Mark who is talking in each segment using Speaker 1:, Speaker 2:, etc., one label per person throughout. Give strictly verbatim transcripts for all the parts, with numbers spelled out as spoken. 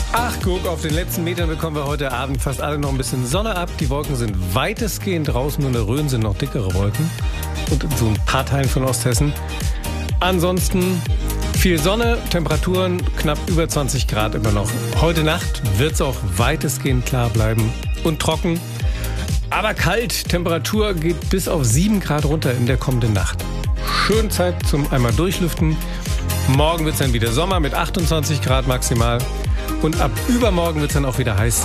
Speaker 1: Ach, guck, auf den letzten Metern bekommen wir heute Abend fast alle noch ein bisschen Sonne ab. Die Wolken sind weitestgehend draußen, nur in der Rhön sind noch dickere Wolken. Und in so ein paar Teilen von Osthessen. Ansonsten viel Sonne, Temperaturen knapp über zwanzig Grad immer noch. Heute Nacht wird es auch weitestgehend klar bleiben und trocken. Aber kalt, Temperatur geht bis auf sieben Grad runter in der kommenden Nacht. Schön Zeit zum einmal durchlüften. Morgen wird es dann wieder Sommer mit achtundzwanzig Grad maximal. Und ab übermorgen wird es dann auch wieder heiß.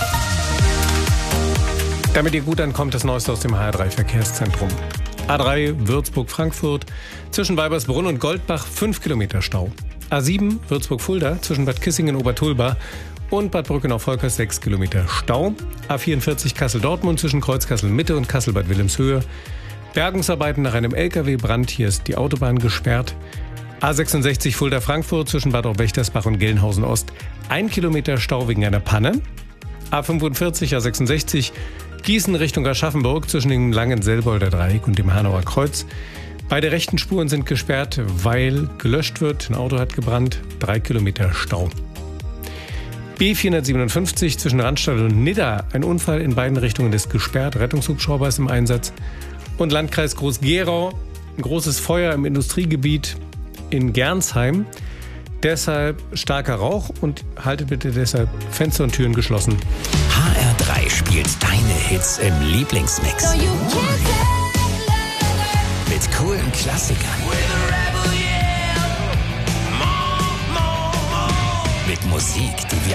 Speaker 1: Damit ihr gut ankommt, das Neueste aus dem H R drei Verkehrszentrum. A drei Würzburg-Frankfurt zwischen Weibersbrunn und Goldbach fünf Kilometer Stau. A sieben Würzburg-Fulda zwischen Bad Kissingen-Obertulba und Bad Brückenau-Volkers sechs Kilometer Stau. A vierundvierzig Kassel-Dortmund zwischen Kreuz-Kassel-Mitte und Kassel-Bad Wilhelmshöhe. Bergungsarbeiten nach einem L K W-Brand, hier ist die Autobahn gesperrt. A sechsundsechzig Fulda-Frankfurt zwischen Bad Auwächtersbach und Gelnhausen-Ost. Ein Kilometer Stau wegen einer Panne. A fünfundvierzig, A sechsundsechzig Gießen Richtung Aschaffenburg zwischen dem Langen-Selbolder Dreieck und dem Hanauer Kreuz. Beide rechten Spuren sind gesperrt, weil gelöscht wird. Ein Auto hat gebrannt. Drei Kilometer Stau. B vierhundertsiebenundfünfzig zwischen Randstadt und Nidda. Ein Unfall in beiden Richtungen ist gesperrt. Rettungshubschrauber ist im Einsatz. Und Landkreis Groß-Gerau. Ein großes Feuer im Industriegebiet in Gernsheim. Deshalb starker Rauch und haltet bitte deshalb Fenster und Türen geschlossen.
Speaker 2: H R drei spielt deine Hits im Lieblingsmix. Mit coolen Klassikern. Mit Musik, die wir